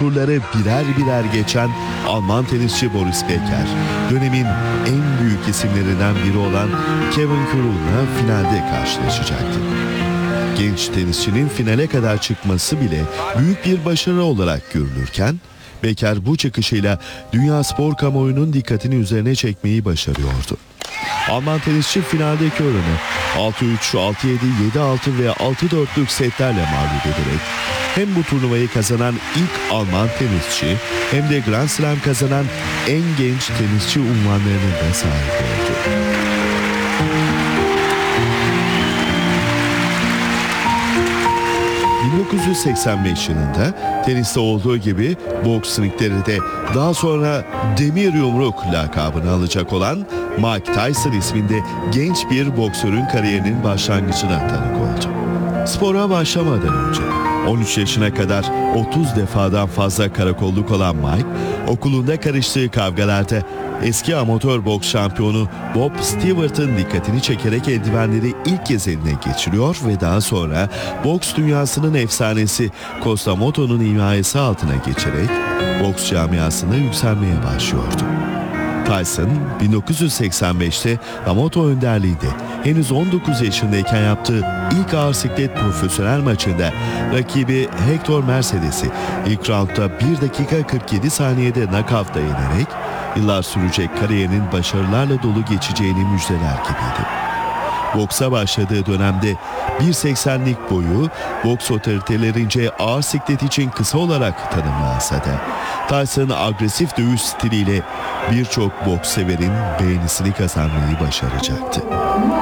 turları birer birer geçen Alman tenisçi Boris Becker, dönemin en büyük isimlerinden biri olan Kevin Kurul'la finalde karşılaşacaktı. Genç tenisçinin finale kadar çıkması bile büyük bir başarı olarak görülürken, Becker bu çıkışıyla dünya spor kamuoyunun dikkatini üzerine çekmeyi başarıyordu. Alman tenisçi finaldeki oranı 6-3, 6-7, 7-6 ve 6-4'lük setlerle mağlup ederek hem bu turnuvayı kazanan ilk Alman tenisçi hem de Grand Slam kazanan en genç tenisçi unvanlarının da sahip oldu. ...1985 yılında teniste olduğu gibi boks ringleri de daha sonra Demir Yumruk lakabını alacak olan Mike Tyson isminde genç bir boksörün kariyerinin başlangıcına tanık oldu. Spora başlamadan önce 13 yaşına kadar 30 defadan fazla karakolluk olan Mike, okulunda karıştığı kavgalarda eski amatör boks şampiyonu Bob Stewart'ın dikkatini çekerek eldivenleri ilk kez eline geçiriyor ve daha sonra boks dünyasının efsanesi Costa Moto'nun himayesi altına geçerek boks camiasına yükselmeye başlıyordu. Tyson 1985'te Yamato önderliğinde henüz 19 yaşındayken yaptığı ilk ağır siklet profesyonel maçında rakibi Hector Mercedes'i ilk roundda 1 dakika 47 saniyede knockout'la yenerek yıllar sürecek kariyerinin başarılarla dolu geçeceğini müjdeler gibiydi. Boksa başladığı dönemde 1.80'lik boyu boks otoritelerince ağır siklet için kısa olarak tanımlansa da Tyson agresif dövüş stiliyle birçok boks severin beğenisini kazanmayı başaracaktı.